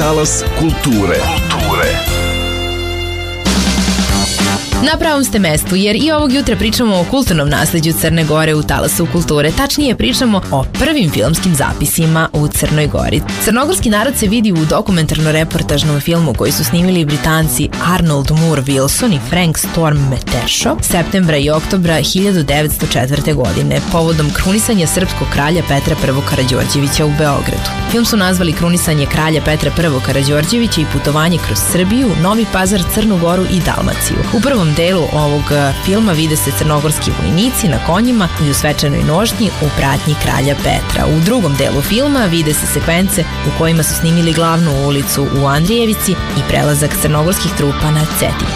Talas kulture. Na pravom ste mestu, jer i ovog jutra pričamo o kulturnom nasleđu Crne Gore u Talasu kulture. Tačnije pričamo o prvim filmskim zapisima u Crnoj Gori. Crnogorski narod se vidi u dokumentarno-reportažnom filmu koji su snimili Britanci Arnold Moore Wilson i Frank Storm Metershaw septembra i oktobra 1904. godine povodom krunisanja srpskog kralja Petra I. Karađorđevića u Beogradu. Film su nazvali Krunisanje kralja Petra I. Karađorđevića i putovanje kroz Srbiju, Novi Pazar, Crnu Goru i Dalmaciju. U prvom delu ovog filma vide se crnogorski vojnici na konjima i u svečanoj nošnji u pratnji kralja Petra. U drugom delu filma vide se sekvence u kojima su snimili glavnu ulicu u Andrijevici i prelazak crnogorskih trupa na Cetinje.